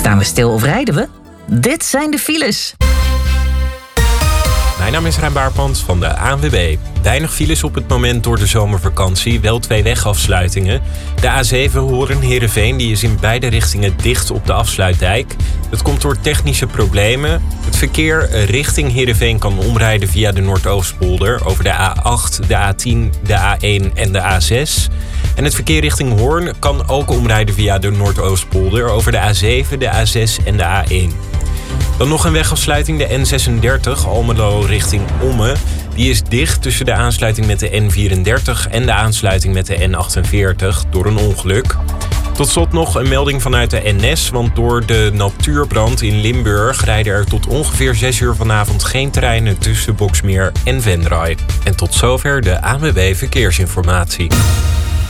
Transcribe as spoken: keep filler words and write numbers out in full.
Staan we stil of rijden we? Dit zijn de files. Mijn naam is Rijn Baarpans van de A N W B. Weinig files op het moment door de zomervakantie, wel twee wegafsluitingen. De A zeven Hoorn-Heerenveen die is in beide richtingen dicht op de afsluitdijk. Dat komt door technische problemen. Het verkeer richting Heerenveen kan omrijden via de Noordoostpolder over de A acht, de A tien, de A één en de A zes. En het verkeer richting Hoorn kan ook omrijden via de Noordoostpolder over de A zeven, de A zes en de A één. Dan nog een wegafsluiting, de N zesendertig, Almelo richting Ommen. Die is dicht tussen de aansluiting met de N vierendertig en de aansluiting met de N achtenveertig door een ongeluk. Tot slot nog een melding vanuit de N S, want door de natuurbrand in Limburg rijden er tot ongeveer zes uur vanavond geen treinen tussen Boxmeer en Venray. En tot zover de A N W B Verkeersinformatie.